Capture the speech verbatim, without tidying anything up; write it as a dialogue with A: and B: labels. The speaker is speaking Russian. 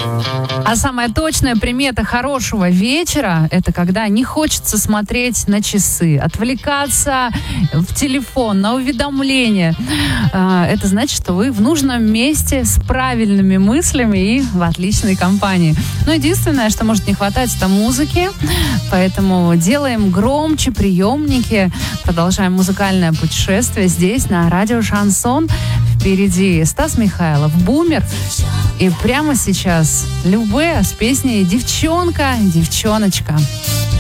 A: А самая точная примета хорошего вечера — это когда не хочется смотреть на часы, отвлекаться в телефон, на уведомления. Это значит, что вы в нужном месте с правильными мыслями и в отличной компании. Но единственное, что может не хватать, это музыки. Поэтому делаем громче приемники, продолжаем музыкальное путешествие здесь, на радио «Шансон». Впереди Стас Михайлов, «Бумер». И прямо сейчас Любэ с песней «Девчонка, девчоночка».